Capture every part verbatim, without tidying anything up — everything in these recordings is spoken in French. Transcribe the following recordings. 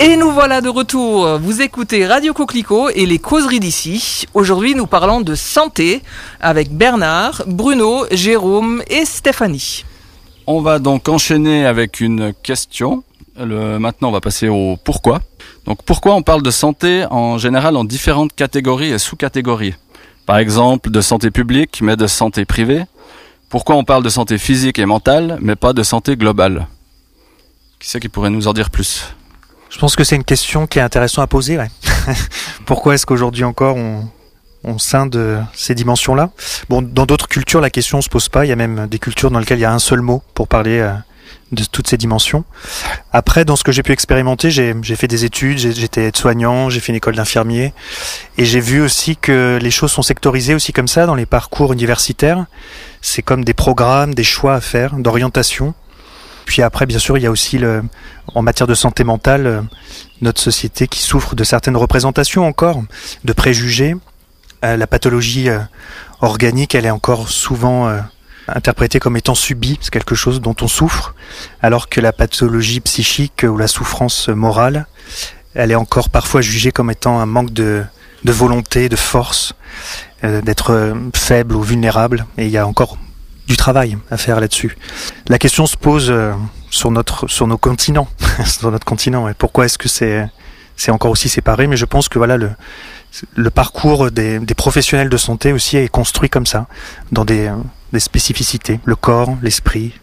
Et nous voilà de retour. Vous écoutez Radio Coquelicot et les causeries d'ici. Aujourd'hui, nous parlons de santé avec Bernard, Bruno, Jérôme et Stéphanie. On va donc enchaîner avec une question. Le, maintenant, on va passer au pourquoi. Donc, pourquoi on parle de santé en général en différentes catégories et sous-catégories ? Par exemple, de santé publique, mais de santé privée. Pourquoi on parle de santé physique et mentale, mais pas de santé globale ? Qui c'est qui pourrait nous en dire plus ? Je pense que c'est une question qui est intéressante à poser. Ouais. Pourquoi est-ce qu'aujourd'hui encore on, on scinde ces dimensions-là ? Bon, dans d'autres cultures, la question ne se pose pas. Il y a même des cultures dans lesquelles il y a un seul mot pour parler euh, de toutes ces dimensions. Après, dans ce que j'ai pu expérimenter, j'ai, j'ai fait des études, j'ai, j'étais aide-soignant, j'ai fait une école d'infirmier, et j'ai vu aussi que les choses sont sectorisées aussi comme ça dans les parcours universitaires. C'est comme des programmes, des choix à faire, d'orientation. Puis après, bien sûr, il y a aussi, le, en matière de santé mentale, notre société qui souffre de certaines représentations encore, de préjugés. Euh, la pathologie euh, organique, elle est encore souvent euh, interprétée comme étant subie, c'est quelque chose dont on souffre, alors que la pathologie psychique ou la souffrance morale, elle est encore parfois jugée comme étant un manque de, de volonté, de force, euh, d'être euh, faible ou vulnérable. Et il y a encore du travail à faire là-dessus. La question se pose euh, sur notre sur nos continents, sur notre continent. Et pourquoi est-ce que c'est c'est encore aussi séparé ? Mais je pense que voilà le le parcours des des professionnels de santé aussi est construit comme ça, dans des des spécificités, le corps, l'esprit.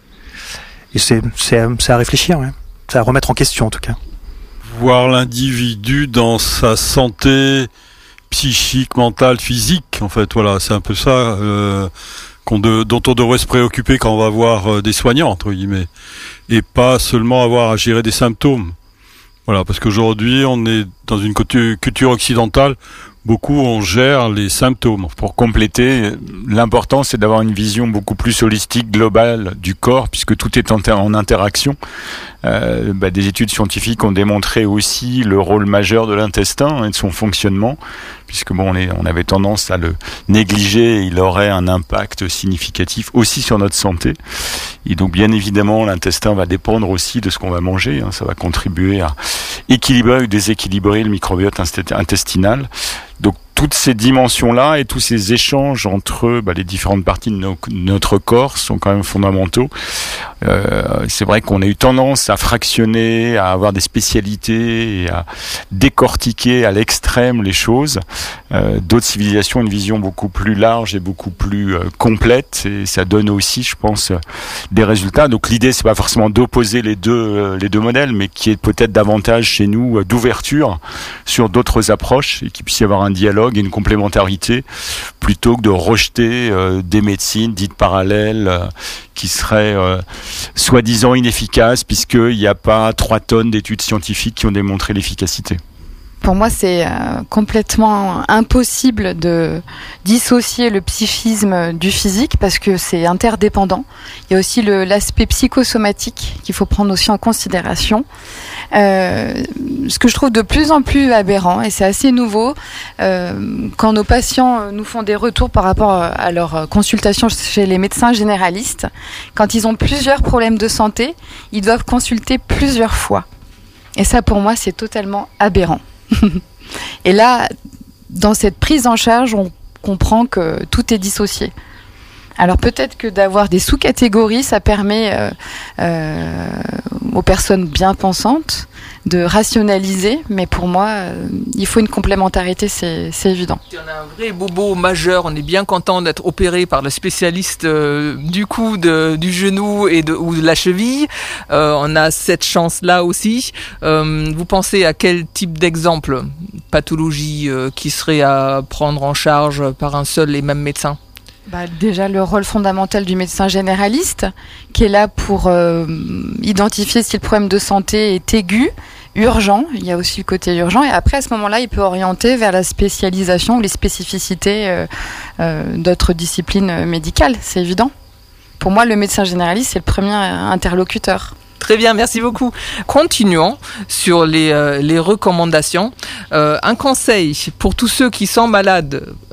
Et c'est c'est c'est à réfléchir, ouais. C'est à remettre en question en tout cas. Voir l'individu dans sa santé psychique, mentale, physique, en fait, voilà, c'est un peu ça. Euh, qu'on de, dont on devrait se préoccuper quand on va voir euh, des soignants, entre guillemets, et pas seulement avoir à gérer des symptômes. Voilà, parce qu'aujourd'hui, on est dans une culture occidentale, beaucoup on gère les symptômes. Pour compléter, l'important c'est d'avoir une vision beaucoup plus holistique, globale du corps, puisque tout est en, en interaction. Euh, bah, des études scientifiques ont démontré aussi le rôle majeur de l'intestin et de son fonctionnement, puisque bon, on, est, on avait tendance à le négliger, il aurait un impact significatif aussi sur notre santé. Et donc bien évidemment, l'intestin va dépendre aussi de ce qu'on va manger, hein, ça va contribuer à équilibrer ou déséquilibrer le microbiote intestinal. Donc toutes ces dimensions-là et tous ces échanges entre bah, les différentes parties de no- notre corps sont quand même fondamentaux. Euh, c'est vrai qu'on a eu tendance à fractionner, à avoir des spécialités et à décortiquer à l'extrême les choses. Euh, d'autres civilisations ont une vision beaucoup plus large et beaucoup plus euh, complète, et ça donne aussi, je pense, des résultats. Donc l'idée, c'est pas forcément d'opposer les deux euh, les deux modèles, mais qu'il y ait peut-être davantage chez nous euh, d'ouverture sur d'autres approches et qu'il puisse y avoir un dialogue et une complémentarité plutôt que de rejeter euh, des médecines dites parallèles euh, qui seraient euh, soi-disant inefficaces puisqu'il n'y a pas trois tonnes d'études scientifiques qui ont démontré l'efficacité. Pour moi, c'est euh, complètement impossible de dissocier le psychisme du physique parce que c'est interdépendant. Il y a aussi le, l'aspect psychosomatique qu'il faut prendre aussi en considération. Euh, ce que je trouve de plus en plus aberrant, et c'est assez nouveau, euh, quand nos patients nous font des retours par rapport à leur consultation chez les médecins généralistes, quand ils ont plusieurs problèmes de santé, ils doivent consulter plusieurs fois. Et ça, pour moi, c'est totalement aberrant. Et là, dans cette prise en charge, on comprend que tout est dissocié. Alors peut-être que d'avoir des sous-catégories, ça permet euh, euh, aux personnes bien pensantes de rationaliser, mais pour moi, euh, il faut une complémentarité, c'est, c'est évident. On a un vrai bobo majeur, on est bien content d'être opéré par le spécialiste euh, du cou, de, du genou et de, ou de la cheville. Euh, on a cette chance-là aussi. Euh, vous pensez à quel type d'exemple, pathologie euh, qui serait à prendre en charge par un seul et même médecin ? Bah, déjà le rôle fondamental du médecin généraliste qui est là pour euh, identifier si le problème de santé est aigu, urgent, il y a aussi le côté urgent, et après à ce moment-là il peut orienter vers la spécialisation ou les spécificités euh, euh, d'autres disciplines médicales, c'est évident. Pour moi le médecin généraliste c'est le premier interlocuteur. Très bien, merci beaucoup. Continuons sur les, euh, les recommandations. Euh, un conseil pour tous ceux qui sont malades